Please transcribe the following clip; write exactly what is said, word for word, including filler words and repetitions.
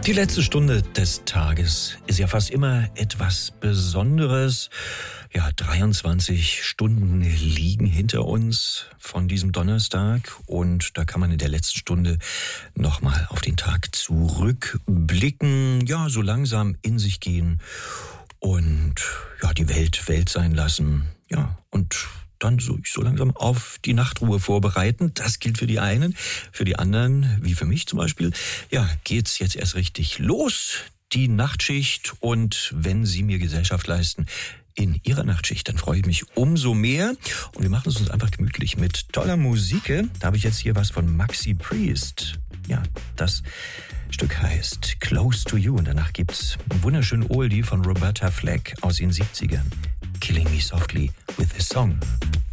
Die letzte Stunde des Tages ist ja fast immer etwas Besonderes. Ja, dreiundzwanzig Stunden liegen hinter uns von diesem Donnerstag und da kann man in der letzten Stunde nochmal auf den Tag zurückblicken, ja, so langsam in sich gehen und ja, die Welt Welt sein lassen, ja, und dann so, so langsam auf die Nachtruhe vorbereiten. Das gilt für die einen. Für die anderen, wie für mich zum Beispiel, ja, geht's jetzt erst richtig los, die Nachtschicht. Und wenn Sie mir Gesellschaft leisten in Ihrer Nachtschicht, dann freue ich mich umso mehr. Und wir machen es uns einfach gemütlich mit toller Musik. Da habe ich jetzt hier was von Maxi Priest. Ja, das Stück heißt Close to You. Und danach gibt's einen wunderschönen Oldie von Roberta Flack aus den siebzigern. Killing Me Softly with a Song.